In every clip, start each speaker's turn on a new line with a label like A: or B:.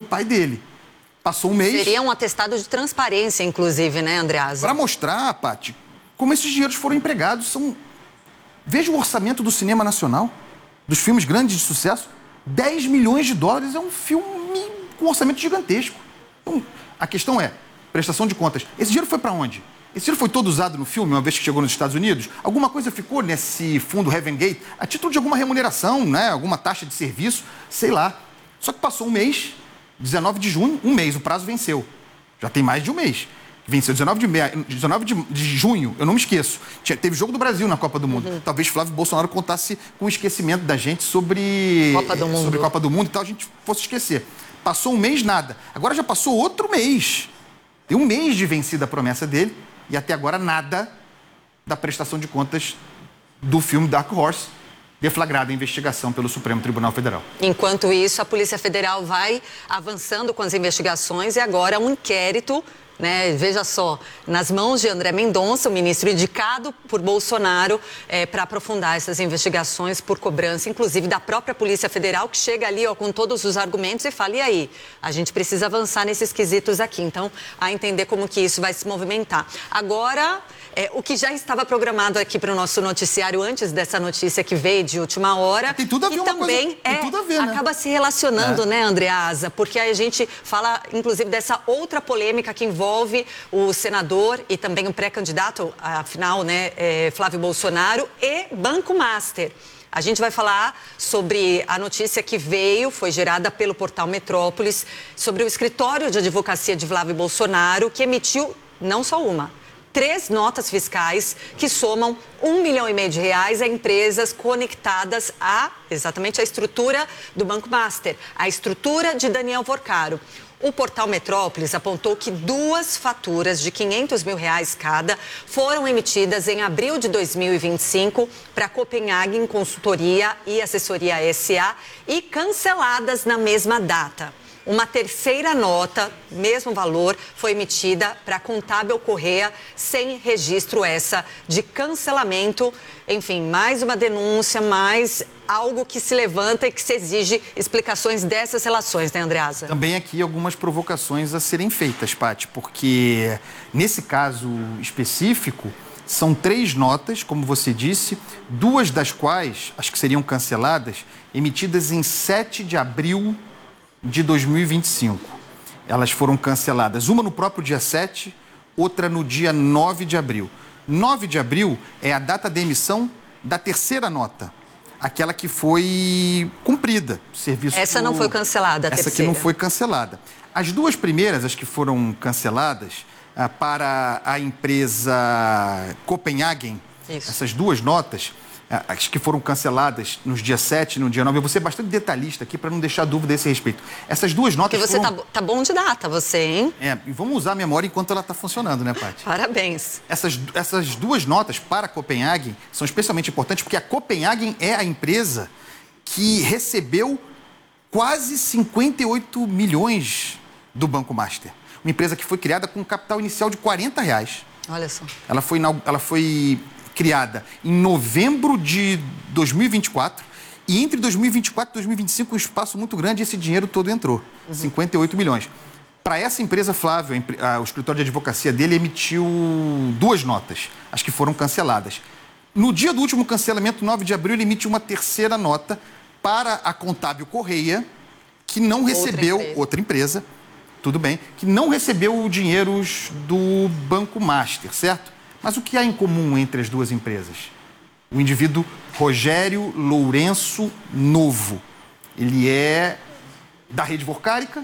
A: pai dele. Passou um mês...
B: Seria um atestado de transparência, inclusive, né, Andreasa?
A: Para mostrar, Paty, como esses dinheiros foram empregados. Veja o orçamento do cinema nacional, dos filmes grandes de sucesso. 10 milhões de dólares é um filme com um orçamento gigantesco. Então, a questão é, prestação de contas. Esse dinheiro foi para onde? Esse dinheiro foi todo usado no filme, uma vez que chegou nos Estados Unidos? Alguma coisa ficou nesse fundo Heaven Gate a título de alguma remuneração, né? Alguma taxa de serviço, sei lá. Só que passou um mês, 19 de junho, um mês, o prazo venceu. Já tem mais de um mês. Venceu 19 de junho, eu não me esqueço. Teve jogo do Brasil na Copa do Mundo. Talvez Flávio Bolsonaro contasse com o esquecimento da gente sobre Copa do Mundo e tal, a gente fosse esquecer. Passou um mês, nada. Agora já passou outro mês. Tem um mês de vencida a promessa dele e até agora nada da prestação de contas do filme Dark Horse, deflagrada a investigação pelo Supremo Tribunal Federal.
B: Enquanto isso, a Polícia Federal vai avançando com as investigações e agora um inquérito, né, veja só, nas mãos de André Mendonça, o ministro indicado por Bolsonaro, para aprofundar essas investigações por cobrança, inclusive da própria Polícia Federal, que chega ali com todos os argumentos e fala, e aí? A gente precisa avançar nesses quesitos aqui. Então, a entender como que isso vai se movimentar. Agora, o que já estava programado aqui para o nosso noticiário antes dessa notícia que veio de última hora,
A: tem tudo a ver,
B: e também acaba se relacionando, né, Andreasa? Porque aí a gente fala, inclusive, dessa outra polêmica que envolve o senador e também o pré-candidato, afinal, né, Flávio Bolsonaro, e Banco Master. A gente vai falar sobre a notícia que foi gerada pelo portal Metrópolis, sobre o escritório de advocacia de Flávio Bolsonaro, que emitiu não só uma, 3 notas fiscais que somam R$1,5 milhão a empresas conectadas exatamente à estrutura do Banco Master, a estrutura de Daniel Porcaro. O portal Metrópolis apontou que 2 faturas de R$500 mil cada foram emitidas em abril de 2025 para a Copenhagen Consultoria e Assessoria SA e canceladas na mesma data. Uma terceira nota, mesmo valor, foi emitida para a Contábil Correia, sem registro essa de cancelamento. Enfim, mais uma denúncia, mais algo que se levanta e que se exige explicações dessas relações, né, Andreasa?
A: Também aqui algumas provocações a serem feitas, Paty, porque nesse caso específico, são 3 notas, como você disse, 2 das quais, acho que seriam canceladas, emitidas em 7 de abril de 2025. Elas foram canceladas, uma no próprio dia 7, outra no dia 9 de abril. 9 de abril é a data de emissão da terceira nota, aquela que foi cumprida.
B: Essa não foi cancelada, a terceira.
A: Essa que não foi cancelada. As 2 primeiras, as que foram canceladas, para a empresa Copenhagen, essas 2 notas, as que foram canceladas nos dias 7 e no dia 9, eu vou ser bastante detalhista aqui para não deixar dúvida a esse respeito. Essas 2 notas
B: Porque você tá bom de data, você, hein?
A: E vamos usar a memória enquanto ela está funcionando, né, Paty?
B: Parabéns.
A: Essas 2 notas para a Copenhagen são especialmente importantes porque a Copenhagen é a empresa que recebeu quase 58 milhões do Banco Master. Uma empresa que foi criada com um capital inicial de R$40.
B: Olha só.
A: Ela foi criada em novembro de 2024 e entre 2024 e 2025 um espaço muito grande e esse dinheiro todo entrou, 58 milhões. Para essa empresa, Flávio, o escritório de advocacia dele emitiu 2 notas, as que foram canceladas. No dia do último cancelamento, 9 de abril, ele emite uma terceira nota para a Contábil Correia, que não recebeu, outra empresa, tudo bem, que não recebeu o dinheiro do Banco Master, certo? Mas o que há em comum entre as 2 empresas? O indivíduo Rogério Lourenço Novo. Ele é da rede Vorkárica,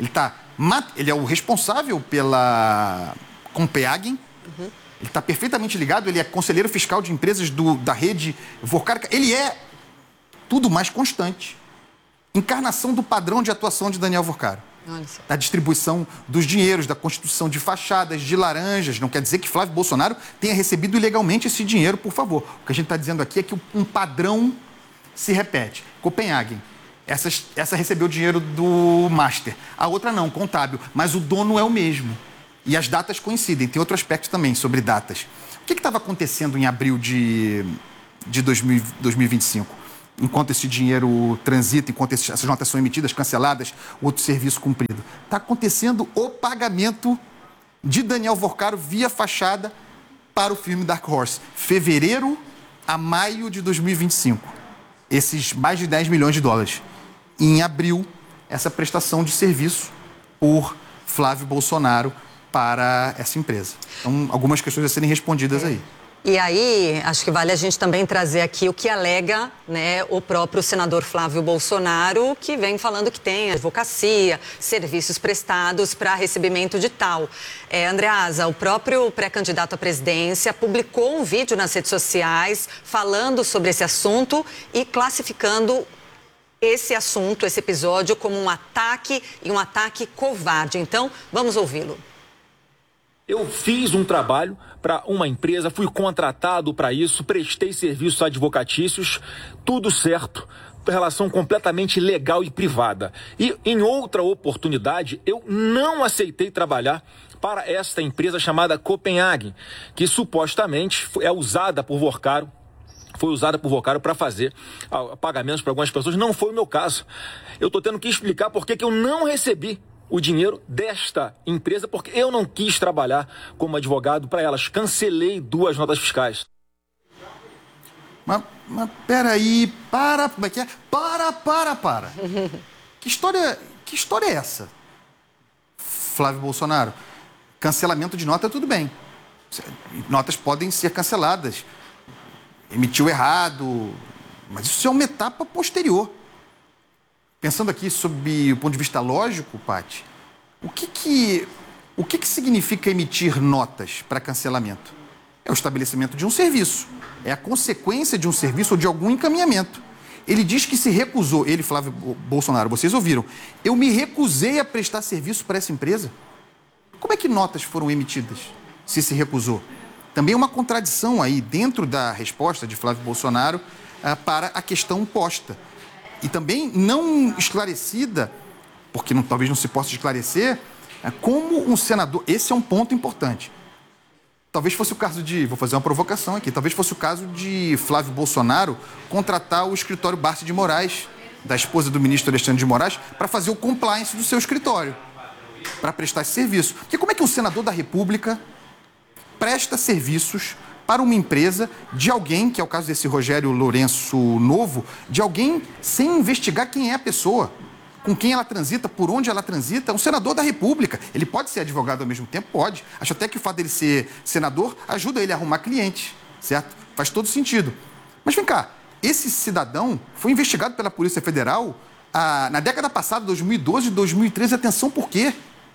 A: ele é o responsável pela Copenhagen, ele está perfeitamente ligado, ele é conselheiro fiscal de empresas da rede Vorkárica, ele é tudo mais constante. Encarnação do padrão de atuação de Daniel Vorcaro. Da distribuição dos dinheiros, da constituição de fachadas, de laranjas. Não quer dizer que Flávio Bolsonaro tenha recebido ilegalmente esse dinheiro, por favor. O que a gente está dizendo aqui é que um padrão se repete. Copenhagen, essa recebeu dinheiro do Master. A outra não, Contábil. Mas o dono é o mesmo. E as datas coincidem. Tem outro aspecto também sobre datas. O que estava acontecendo em abril de 2025? enquanto esse dinheiro transita, enquanto essas notas são emitidas, canceladas, outro serviço cumprido. Está acontecendo o pagamento de Daniel Vorcaro via fachada para o filme Dark Horse. Fevereiro a maio de 2025. Esses mais de 10 milhões de dólares. E em abril, essa prestação de serviço por Flávio Bolsonaro para essa empresa. Então, algumas questões a serem respondidas aí.
B: E aí, acho que vale a gente também trazer aqui o que alega, né, o próprio senador Flávio Bolsonaro, que vem falando que tem advocacia, serviços prestados para recebimento de tal. Andreasa, o próprio pré-candidato à presidência publicou um vídeo nas redes sociais falando sobre esse assunto e classificando esse assunto, esse episódio, como um ataque e um ataque covarde. Então, vamos ouvi-lo.
C: Eu fiz um trabalho para uma empresa, fui contratado para isso, prestei serviços advocatícios, tudo certo, relação completamente legal e privada. E em outra oportunidade, eu não aceitei trabalhar para esta empresa chamada Copenhagen, que supostamente é usada por Vorcaro, foi usada por Vorcaro para fazer pagamentos para algumas pessoas. Não foi o meu caso. Eu estou tendo que explicar por que eu não recebi o dinheiro desta empresa, porque eu não quis trabalhar como advogado para elas. Cancelei 2 notas fiscais.
A: Mas peraí, como é que é? Para. Que história é essa? Flávio Bolsonaro, cancelamento de nota, tudo bem. Notas podem ser canceladas. Emitiu errado, mas isso é uma etapa posterior. Pensando aqui sob o ponto de vista lógico, Paty, o que significa emitir notas para cancelamento? É o estabelecimento de um serviço, é a consequência de um serviço ou de algum encaminhamento. Ele diz que se recusou, ele, Flávio Bolsonaro, vocês ouviram, eu me recusei a prestar serviço para essa empresa. Como é que notas foram emitidas se recusou? Também uma contradição aí dentro da resposta de Flávio Bolsonaro para a questão posta. E também não esclarecida, porque talvez não se possa esclarecer, como um senador... Esse é um ponto importante. Talvez fosse o caso de... Vou fazer uma provocação aqui. Talvez fosse o caso de Flávio Bolsonaro contratar o escritório Barsi de Moraes, da esposa do ministro Alexandre de Moraes, para fazer o compliance do seu escritório, para prestar esse serviço. Porque como é que um senador da República presta serviços para uma empresa de alguém, que é o caso desse Rogério Lourenço Novo, de alguém sem investigar quem é a pessoa, com quem ela transita, por onde ela transita, um senador da República. Ele pode ser advogado ao mesmo tempo? Pode. Acho até que o fato dele ser senador ajuda ele a arrumar cliente, certo? Faz todo sentido. Mas vem cá, esse cidadão foi investigado pela Polícia Federal na década passada, 2012 e 2013, atenção por quê?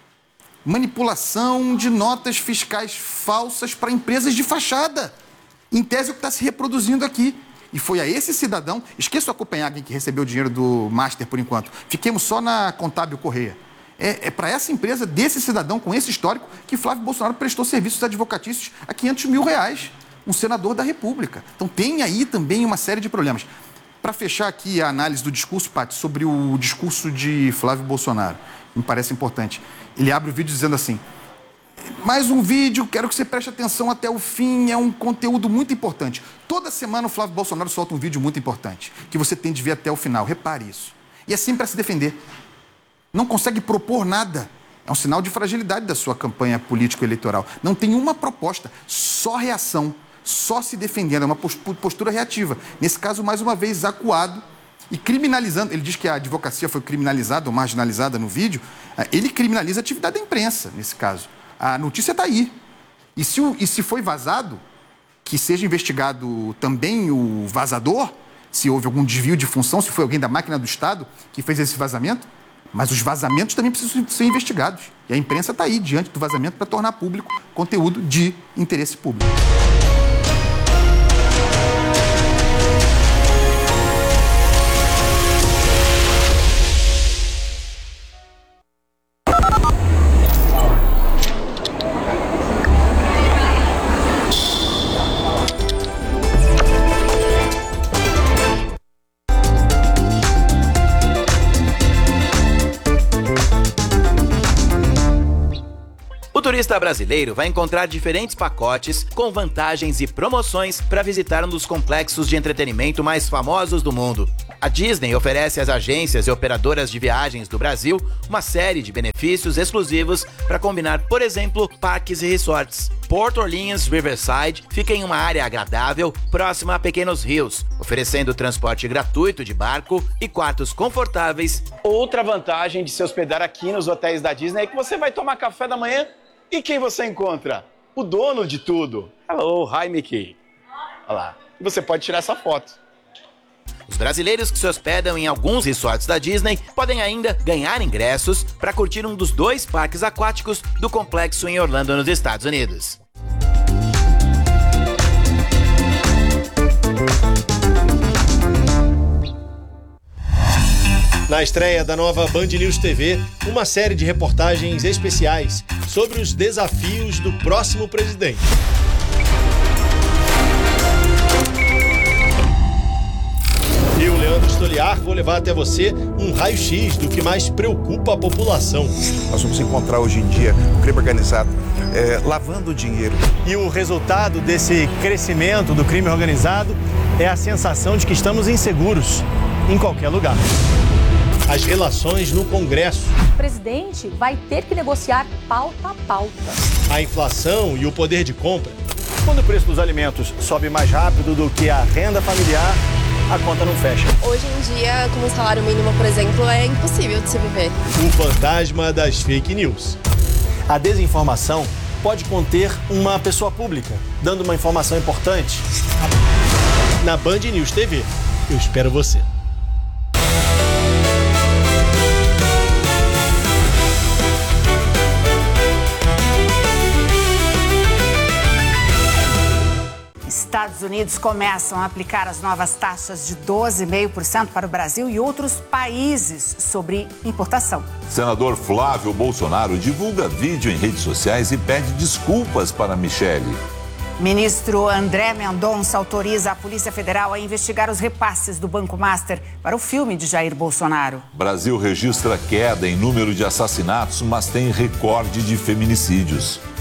A: Manipulação de notas fiscais falsas para empresas de fachada. Em tese, é o que está se reproduzindo aqui. E foi a esse cidadão, esqueço a Copenhagen que recebeu o dinheiro do Master por enquanto, fiquemos só na Contábil Correia. É para essa empresa, desse cidadão com esse histórico, que Flávio Bolsonaro prestou serviços advocatícios a R$500 mil, um senador da República. Então tem aí também uma série de problemas. Para fechar aqui a análise do discurso, Paty, sobre o discurso de Flávio Bolsonaro, me parece importante. Ele abre o vídeo dizendo assim: mais um vídeo, quero que você preste atenção até o fim, é um conteúdo muito importante. Toda semana o Flávio Bolsonaro solta um vídeo muito importante, que você tem de ver até o final, repare isso. E é sempre para se defender. Não consegue propor nada. É um sinal de fragilidade da sua campanha político-eleitoral. Não tem uma proposta, só reação, só se defendendo, é uma postura reativa. Nesse caso, mais uma vez, acuado e criminalizando. Ele diz que a advocacia foi criminalizada ou marginalizada no vídeo. Ele criminaliza a atividade da imprensa, nesse caso. A notícia está aí. E se foi vazado, que seja investigado também o vazador, se houve algum desvio de função, se foi alguém da máquina do Estado que fez esse vazamento. Mas os vazamentos também precisam ser investigados. E a imprensa está aí, diante do vazamento, para tornar público conteúdo de interesse público.
D: O turista brasileiro vai encontrar diferentes pacotes com vantagens e promoções para visitar um dos complexos de entretenimento mais famosos do mundo. A Disney oferece às agências e operadoras de viagens do Brasil uma série de benefícios exclusivos para combinar, por exemplo, parques e resorts. Port Orleans Riverside fica em uma área agradável próxima a pequenos rios, oferecendo transporte gratuito de barco e quartos confortáveis.
E: Outra vantagem de se hospedar aqui nos hotéis da Disney é que você vai tomar café da manhã e quem você encontra? O dono de tudo. Hello, hi Mickey. Olha lá. E você pode tirar essa foto.
D: Os brasileiros que se hospedam em alguns resorts da Disney podem ainda ganhar ingressos para curtir um dos 2 parques aquáticos do complexo em Orlando, nos Estados Unidos.
F: Na estreia da nova Band News TV, uma série de reportagens especiais sobre os desafios do próximo presidente. Eu, Leandro Stoliar, vou levar até você um raio-x do que mais preocupa a população.
G: Nós vamos encontrar hoje em dia o crime organizado lavando dinheiro.
F: E o resultado desse crescimento do crime organizado é a sensação de que estamos inseguros em qualquer lugar. As relações no Congresso.
H: O presidente vai ter que negociar pauta a pauta.
F: A inflação e o poder de compra. Quando o preço dos alimentos sobe mais rápido do que a renda familiar, a conta não fecha.
I: Hoje em dia, com o salário mínimo, por exemplo, é impossível de se viver.
F: O fantasma das fake news. A desinformação pode conter uma pessoa pública, dando uma informação importante. Na Band News TV, eu espero você.
J: Estados Unidos começam a aplicar as novas taxas de 12,5% para o Brasil e outros países sobre importação.
K: Senador Flávio Bolsonaro divulga vídeo em redes sociais e pede desculpas para Michele.
J: Ministro André Mendonça autoriza a Polícia Federal a investigar os repasses do Banco Master para o filme de Jair Bolsonaro.
K: Brasil registra queda em número de assassinatos, mas tem recorde de feminicídios.